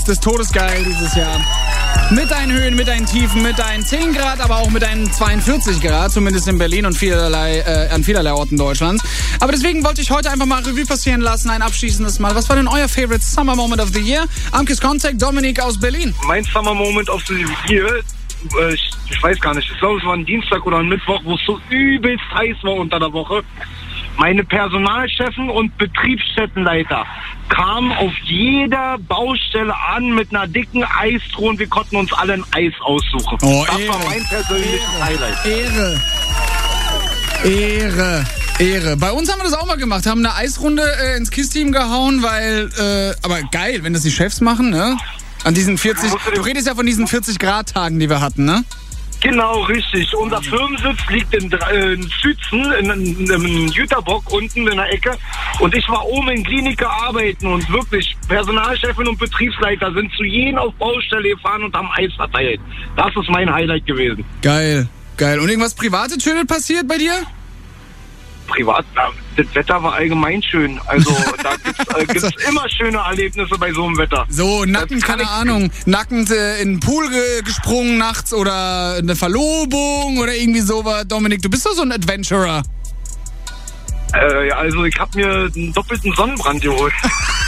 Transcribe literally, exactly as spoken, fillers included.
des Todes geil dieses Jahr. Mit deinen Höhen, mit deinen Tiefen, mit deinen zehn Grad, aber auch mit deinen zweiundvierzig Grad, zumindest in Berlin und vielerlei, äh, an vielerlei Orten Deutschlands. Aber deswegen wollte ich heute einfach mal Revue passieren lassen, ein abschließendes Mal. Was war denn euer Favorite Summer Moment of the Year? Amkes Contact, Dominik aus Berlin. Mein Summer Moment of the Year, äh, ich, ich weiß gar nicht, ich glaube es war ein Dienstag oder ein Mittwoch, wo es so übelst heiß war unter der Woche. Meine Personalchefin und Betriebsstättenleiter kamen auf jeder Baustelle an mit einer dicken Eistruhe und wir konnten uns alle ein Eis aussuchen. Oh, das Ehre. war mein persönliches Ehre. Highlight. Ehre. Ehre. Ehre. Bei uns haben wir das auch mal gemacht, haben eine Eisrunde äh, ins KISS-Team gehauen, weil, äh, aber geil, wenn das die Chefs machen, ne? An diesen vierzig, du redest ja von diesen vierzig Grad Tagen, die wir hatten, ne? Genau, richtig. Unser Firmensitz liegt in, äh, in Sützen, in, in, in, in Jüterbock, unten in der Ecke. Und ich war oben in Kliniker arbeiten und wirklich Personalchefin und Betriebsleiter sind zu jedem auf Baustelle gefahren und haben Eis verteilt. Das ist mein Highlight gewesen. Geil, geil. Und irgendwas Privates Schönes passiert bei dir? Privat, na, das Wetter war allgemein schön. Also da gibt's, äh, gibt's immer schöne Erlebnisse bei so einem Wetter. So, nackend, keine Ahnung, nackend äh, in den Pool ge- gesprungen nachts oder eine Verlobung oder irgendwie sowas. Dominik, du bist doch so ein Adventurer. Äh, also ich habe mir einen doppelten Sonnenbrand geholt.